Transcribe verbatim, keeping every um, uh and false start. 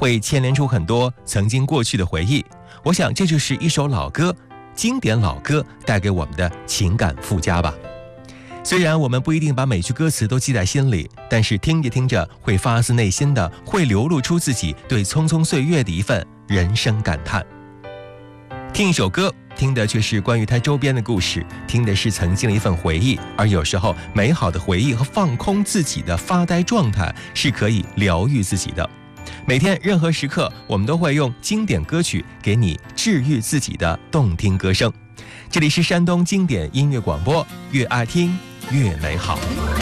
会牵连出很多曾经过去的回忆。我想这就是一首老歌，经典老歌带给我们的情感附加吧。虽然我们不一定把每句歌词都记在心里，但是听着听着会发自内心的，会流露出自己对匆匆岁月的一份人生感叹。听一首歌，听的却是关于它周边的故事，听的是曾经的一份回忆，而有时候美好的回忆和放空自己的发呆状态是可以疗愈自己的。每天任何时刻，我们都会用经典歌曲给你治愈自己的动听歌声。这里是山东经典音乐广播，越爱听越美好。